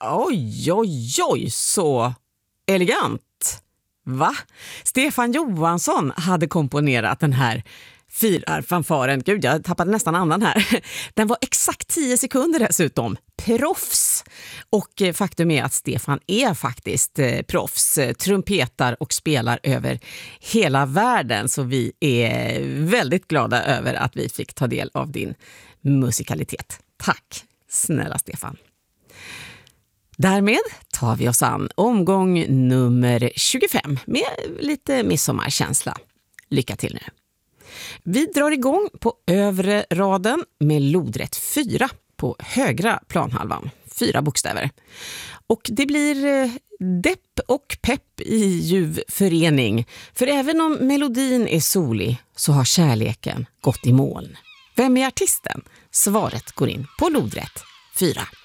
Oj, oj, oj, så elegant. Va? Stefan Johansson hade komponerat den här firarfanfaren. Gud, jag tappade nästan andan här. Den var exakt 10 sekunder dessutom. Proffs! Och faktum är att Stefan är faktiskt proffs. Trumpetar och spelar över hela världen. Så vi är väldigt glada över att vi fick ta del av din musikalitet. Tack, snälla Stefan. Därmed tar vi oss an omgång nummer 25 med lite midsommarkänsla. Lycka till nu. Vi drar igång på övre raden med lodrätt 4 på högra planhalvan. 4 bokstäver. Och det blir depp och pepp i ljuv förening. För även om melodin är solig så har kärleken gått i moln. Vem är artisten? Svaret går in på lodrätt 4.